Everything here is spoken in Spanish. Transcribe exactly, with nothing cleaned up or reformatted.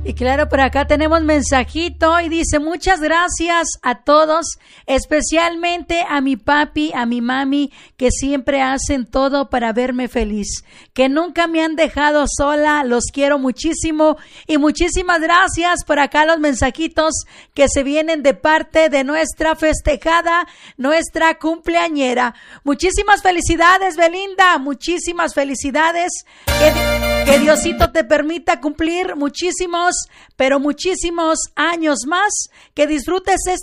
Y claro, por acá tenemos mensajito y dice: muchas gracias a todos, especialmente a mi papi, a mi mami, que siempre hacen todo para verme feliz, que nunca me han dejado sola, los quiero muchísimo y muchísimas gracias por acá los mensajitos que se vienen de parte de nuestra festejada, nuestra cumpleañera. Muchísimas felicidades, Belinda, muchísimas felicidades, que, que Diosito te permita cumplir muchísimos, pero muchísimos años más, que disfrutes este